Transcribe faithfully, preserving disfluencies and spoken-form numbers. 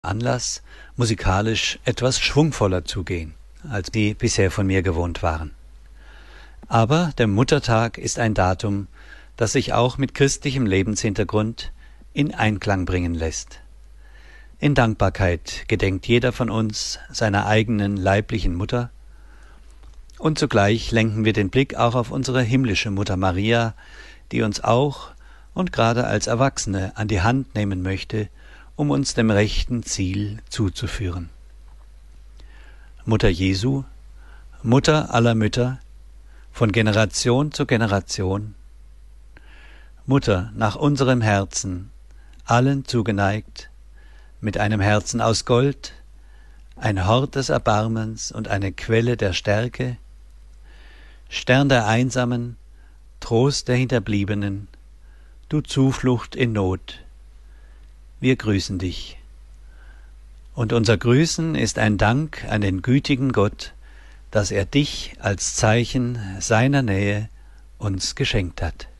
Anlass, musikalisch etwas schwungvoller zugehen, als Sie bisher von mir gewohnt waren. Aber der Muttertag ist ein Datum, das sich auch mit christlichem Lebenshintergrund in Einklang bringen lässt. In Dankbarkeit gedenkt jeder von uns seiner eigenen leiblichen Mutter, und zugleich lenken wir den Blick auch auf unsere himmlische Mutter Maria, die uns auch und gerade als Erwachsene an die Hand nehmen möchte, um uns dem rechten Ziel zuzuführen. Mutter Jesu, Mutter aller Mütter, von Generation zu Generation, Mutter nach unserem Herzen, allen zugeneigt, mit einem Herzen aus Gold, ein Hort des Erbarmens und eine Quelle der Stärke, Stern der Einsamen, Trost der Hinterbliebenen, du Zuflucht in Not, wir grüßen dich. Und unser Grüßen ist ein Dank an den gütigen Gott, dass er dich als Zeichen seiner Nähe uns geschenkt hat.